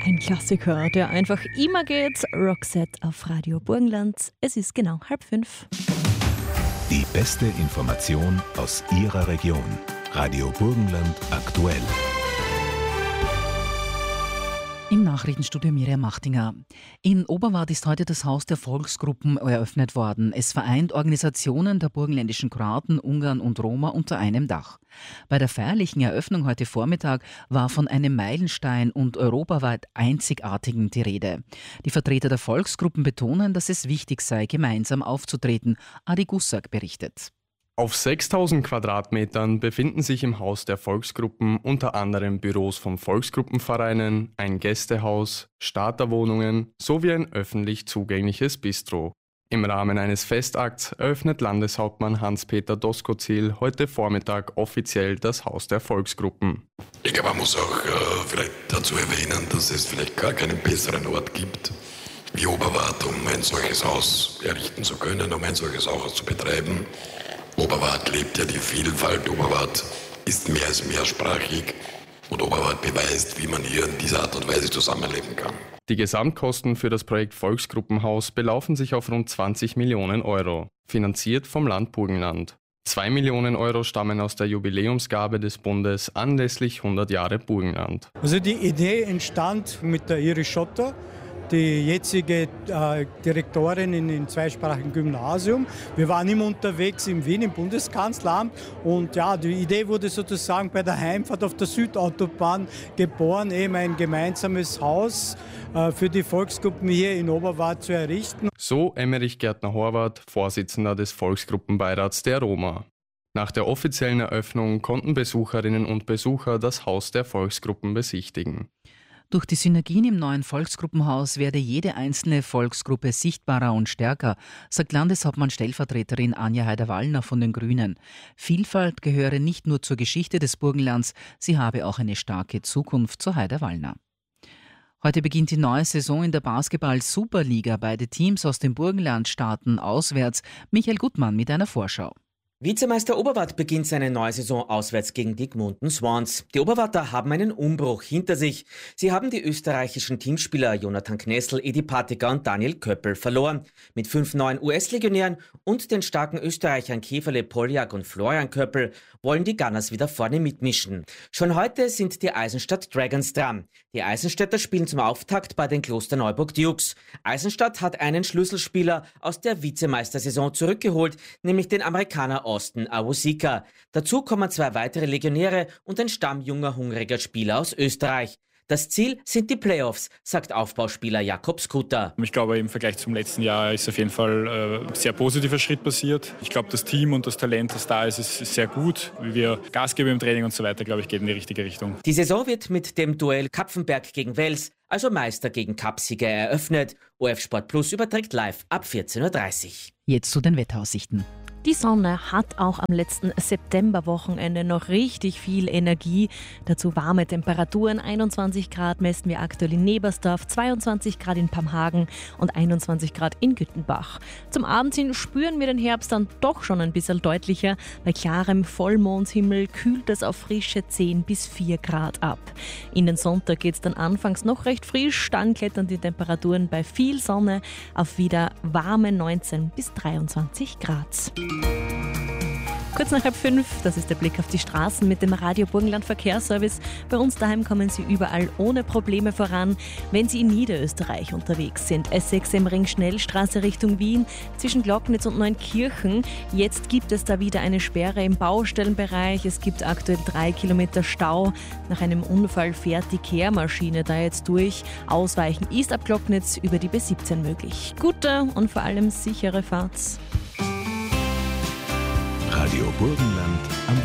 Ein Klassiker, der einfach immer geht. Roxette auf Radio Burgenland. Es ist genau 4:30. Die beste Information aus Ihrer Region. Radio Burgenland aktuell. Im Nachrichtenstudio Miriam Machtinger. In Oberwart ist heute das Haus der Volksgruppen eröffnet worden. Es vereint Organisationen der burgenländischen Kroaten, Ungarn und Roma unter einem Dach. Bei der feierlichen Eröffnung heute Vormittag war von einem Meilenstein und europaweit einzigartigen die Rede. Die Vertreter der Volksgruppen betonen, dass es wichtig sei, gemeinsam aufzutreten. Adi Gussak berichtet. Auf 6000 Quadratmetern befinden sich im Haus der Volksgruppen unter anderem Büros von Volksgruppenvereinen, ein Gästehaus, Starterwohnungen sowie ein öffentlich zugängliches Bistro. Im Rahmen eines Festakts eröffnet Landeshauptmann Hans-Peter Doskozil heute Vormittag offiziell das Haus der Volksgruppen. Ich glaube, man muss auch vielleicht dazu erwähnen, dass es vielleicht gar keinen besseren Ort gibt wie Oberwart, um ein solches Haus errichten zu können, um ein solches Haus zu betreiben. Oberwart lebt ja die Vielfalt, Oberwart ist mehr als mehrsprachig und Oberwart beweist, wie man hier in dieser Art und Weise zusammenleben kann. Die Gesamtkosten für das Projekt Volksgruppenhaus belaufen sich auf rund 20 Millionen Euro, finanziert vom Land Burgenland. 2 Millionen Euro stammen aus der Jubiläumsgabe des Bundes anlässlich 100 Jahre Burgenland. Also die Idee entstand mit der Iris Schotter, die jetzige Direktorin im zweisprachigen Gymnasium. Wir waren immer unterwegs in Wien im Bundeskanzleramt und ja, die Idee wurde sozusagen bei der Heimfahrt auf der Südautobahn geboren, eben ein gemeinsames Haus für die Volksgruppen hier in Oberwart zu errichten. So Emmerich Gärtner-Horvath, Vorsitzender des Volksgruppenbeirats der Roma. Nach der offiziellen Eröffnung konnten Besucherinnen und Besucher das Haus der Volksgruppen besichtigen. Durch die Synergien im neuen Volksgruppenhaus werde jede einzelne Volksgruppe sichtbarer und stärker, sagt Landeshauptmann-Stellvertreterin Anja Haider-Wallner von den Grünen. Vielfalt gehöre nicht nur zur Geschichte des Burgenlands, sie habe auch eine starke Zukunft, so Haider-Wallner. Heute beginnt die neue Saison in der Basketball-Superliga. Beide Teams aus dem Burgenland starten auswärts. Michael Gutmann mit einer Vorschau. Vizemeister Oberwart beginnt seine neue Saison auswärts gegen die Gmunden Swans. Die Oberwarter haben einen Umbruch hinter sich. Sie haben die österreichischen Teamspieler Jonathan Knessel, Edi Patiker und Daniel Köppel verloren. Mit 5 neuen US-Legionären und den starken Österreichern Käferle Poljak und Florian Köppel wollen die Gunners wieder vorne mitmischen. Schon heute sind die Eisenstadt Dragons dran. Die Eisenstädter spielen zum Auftakt bei den Klosterneuburg Dukes. Eisenstadt hat einen Schlüsselspieler aus der Vizemeistersaison zurückgeholt, nämlich den Amerikaner Austin Awosika. Dazu kommen 2 weitere Legionäre und ein stammjunger, hungriger Spieler aus Österreich. Das Ziel sind die Playoffs, sagt Aufbauspieler Jakob Skuta. Ich glaube, im Vergleich zum letzten Jahr ist auf jeden Fall ein sehr positiver Schritt passiert. Ich glaube, das Team und das Talent, das da ist sehr gut. Wie wir Gas geben im Training und so weiter, glaube ich, geht in die richtige Richtung. Die Saison wird mit dem Duell Kapfenberg gegen Wels, also Meister gegen Cupsieger, eröffnet. OF Sport Plus überträgt live ab 14:30 Uhr. Jetzt zu den Wetteraussichten. Die Sonne hat auch am letzten Septemberwochenende noch richtig viel Energie. Dazu warme Temperaturen. 21 Grad messen wir aktuell in Nebersdorf, 22 Grad in Pamhagen und 21 Grad in Güttenbach. Zum Abend hin spüren wir den Herbst dann doch schon ein bisschen deutlicher. Bei klarem Vollmondshimmel kühlt es auf frische 10 bis 4 Grad ab. In den Sonntag geht es dann anfangs noch recht frisch. Dann klettern die Temperaturen bei viel Sonne auf wieder warme 19 bis 23 Grad. Kurz nach 4:30, das ist der Blick auf die Straßen mit dem Radio Burgenland Verkehrsservice. Bei uns daheim kommen Sie überall ohne Probleme voran. Wenn Sie in Niederösterreich unterwegs sind, S6 im Ring Schnellstraße Richtung Wien, zwischen Glocknitz und Neunkirchen. Jetzt gibt es da wieder eine Sperre im Baustellenbereich. Es gibt aktuell 3 Kilometer Stau. Nach einem Unfall fährt die Kehrmaschine da jetzt durch. Ausweichen ist ab Glocknitz über die B17 möglich. Gute und vor allem sichere Fahrt. Radio Burgenland am